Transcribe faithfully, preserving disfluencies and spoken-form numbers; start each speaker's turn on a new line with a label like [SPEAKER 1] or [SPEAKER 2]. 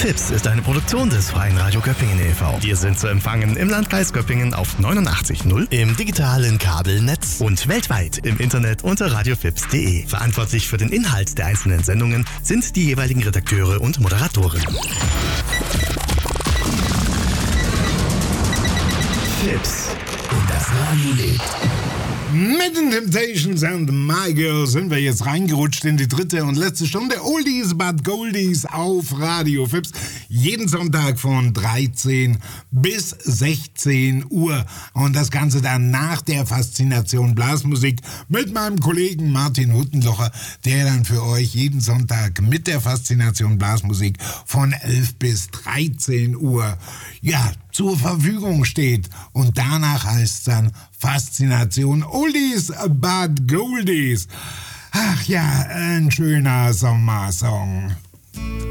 [SPEAKER 1] Fips ist eine Produktion des Freien Radio Göppingen e V Wir sind zu empfangen im Landkreis Göppingen auf neunundachtzig Komma null, im digitalen Kabelnetz und weltweit im Internet unter radiofips punkt de. Verantwortlich für den Inhalt der einzelnen Sendungen sind die jeweiligen Redakteure und Moderatoren. Fips und das Radio lebt.
[SPEAKER 2] Mit den Temptations and My Girl sind wir jetzt reingerutscht in die dritte und letzte Stunde Oldies but Goldies auf Radio Fips. Jeden Sonntag von dreizehn bis sechzehn Uhr. Und das Ganze dann nach der Faszination Blasmusik mit meinem Kollegen Martin Huttenlocher, der dann für euch jeden Sonntag mit der Faszination Blasmusik von elf bis dreizehn Uhr ja, zur Verfügung steht. Und danach heißt es dann Faszination Oldies but Goldies. Ach ja, ein schöner Sommersong.